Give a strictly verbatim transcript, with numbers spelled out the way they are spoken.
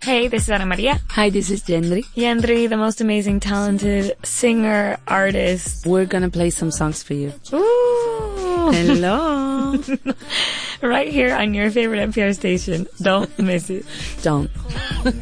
Hey, this is Ana Maria. Hi, this is Yendri. Yendri, the most amazing, talented singer, artist. We're gonna play some songs for you. Ooh. Hello. Right here on your favorite N P R station. Don't miss it. Don't.